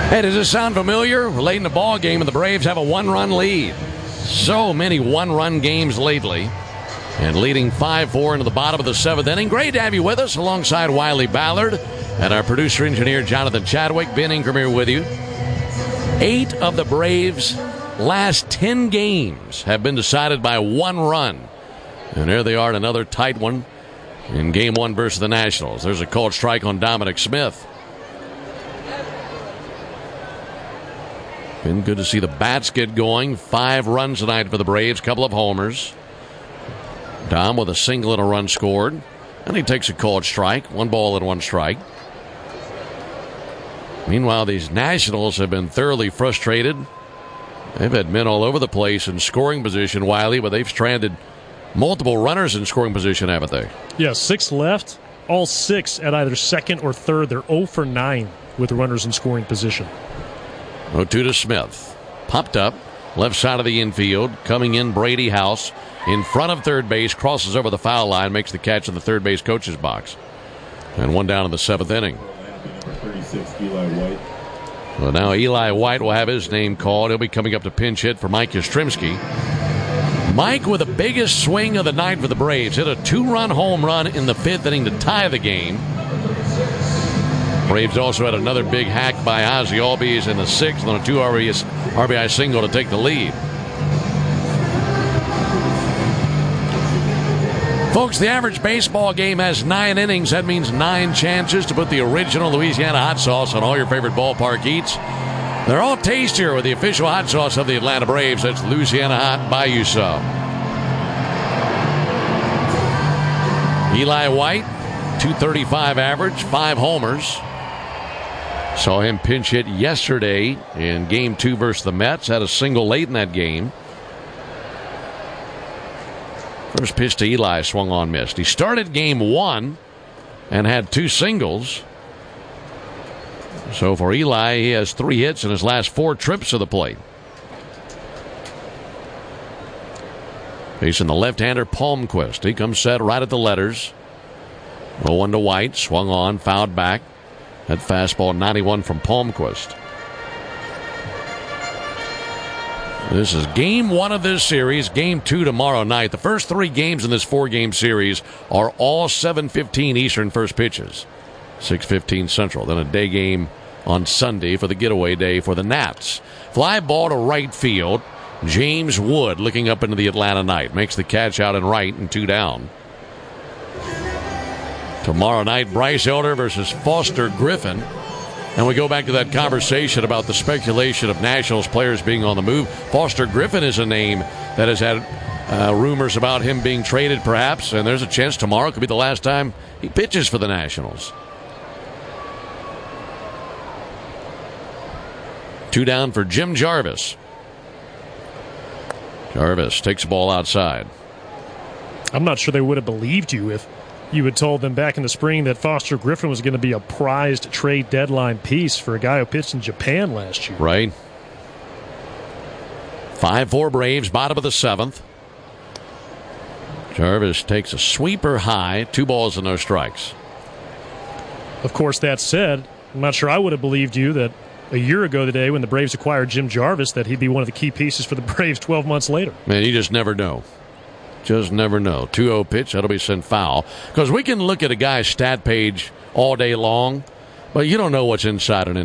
Hey, does this sound familiar? We're late in the ball game, and the Braves have a one-run lead. So many one-run games lately. And leading 5-4 into the bottom of the seventh inning. Great to have you with us alongside Wiley Ballard and our producer-engineer Jonathan Chadwick. Ben Ingram here with you. 8 of the Braves' last 10 games have been decided by one run. And there they are in another tight one in Game 1 versus the Nationals. There's a called strike on Dominic Smith. Been good to see the bats get going. 5 runs tonight for the Braves, couple of homers. Dom with a single and a run scored. And he takes a called strike. 1 ball and 1 strike. Meanwhile, these Nationals have been thoroughly frustrated. They've had men all over the place in scoring position, Wiley, but they've stranded multiple runners in scoring position, haven't they? Yeah, 6 left. All 6 at either second or third. They're 0 for 9 with runners in scoring position. 0-2 to Smith. Popped up. Left side of the infield. Coming in, Brady House. In front of third base. Crosses over the foul line. Makes the catch in the third base coach's box. And 1 down in the 7th inning. 36, Eli White. Well, now Eli White will have his name called. He'll be coming up to pinch hit for Mike Yastrzemski. Mike with the biggest swing of the night for the Braves. Hit a 2-run home run in the 5th inning to tie the game. Braves also had another big hack by Ozzie Albies in the 6th on a 2 RBI single to take the lead. Folks, the average baseball game has 9 innings. That means 9 chances to put the original Louisiana hot sauce on all your favorite ballpark eats. They're all tastier with the official hot sauce of the Atlanta Braves. That's Louisiana Hot. Buy you some. Eli White, 235 average, 5 homers. Saw him pinch hit yesterday in Game 2 versus the Mets. Had a single late in that game. First pitch to Eli swung on, missed. He started Game 1 and had 2 singles. So for Eli, he has 3 hits in his last 4 trips to the plate. Facing the left-hander Palmquist. He comes set right at the letters. 0-1 to White. Swung on, fouled back. That fastball 91 from Palmquist. This is Game 1 of this series. Game 2 tomorrow night. The first 3 games in this 4-game series are all 7:15 Eastern first pitches. 6:15 Central. Then a day game on Sunday for the getaway day for the Nats. Fly ball to right field. James Wood looking up into the Atlanta night. Makes the catch out and right and 2 down. Tomorrow night, Bryce Elder versus Foster Griffin. And we go back to that conversation about the speculation of Nationals players being on the move. Foster Griffin is a name that has had rumors about him being traded perhaps. And there's a chance tomorrow could be the last time he pitches for the Nationals. 2 down for Jim Jarvis. Jarvis takes the ball outside. I'm not sure they would have believed you if you had told them back in the spring that Foster Griffin was going to be a prized trade deadline piece for a guy who pitched in Japan last year. Right. 5-4 Braves, bottom of the 7th. Jarvis takes a sweeper high, 2 balls and no strikes. Of course, that said, I'm not sure I would have believed you that a year ago today when the Braves acquired Jim Jarvis that he'd be one of the key pieces for the Braves 12 months later. Man, you just never know. Just never know. 2-0 pitch, that'll be sent foul. Because we can look at a guy's stat page all day long, but you don't know what's inside an